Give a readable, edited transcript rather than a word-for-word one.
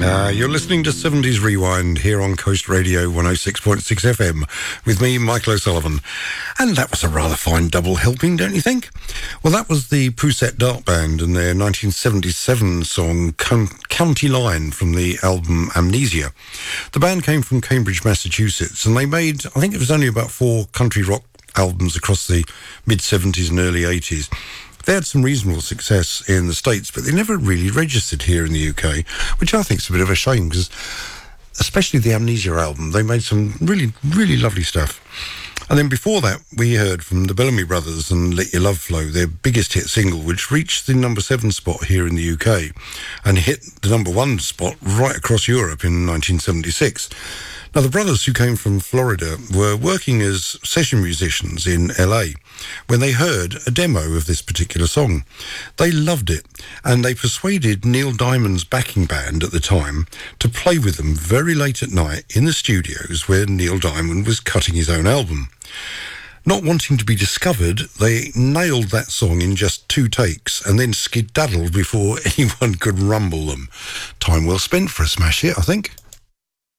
You're listening to 70s Rewind here on Coast Radio 106.6 FM with me, Michael O'Sullivan. And that was a rather fine double helping, don't you think? Well, that was the Poussette Dart Band and their 1977 song County Line from the album Amnesia. The band came from Cambridge, Massachusetts, and they made, I think it was only about 4 country rock albums across the mid-70s and early 80s. They had some reasonable success in the States, but they never really registered here in the UK, which I think is a bit of a shame, because especially the Amnesia album, they made some really, really lovely stuff. And then before that, we heard from the Bellamy Brothers and Let Your Love Flow, their biggest hit single, which reached the number 7 spot here in the UK and hit the number 1 spot right across Europe in 1976. Now, the brothers, who came from Florida, were working as session musicians in LA when they heard a demo of this particular song. They loved it, and they persuaded Neil Diamond's backing band at the time to play with them very late at night in the studios where Neil Diamond was cutting his own album. Not wanting to be discovered, they nailed that song in just 2 takes and then skedaddled before anyone could rumble them. Time well spent for a smash hit, I think.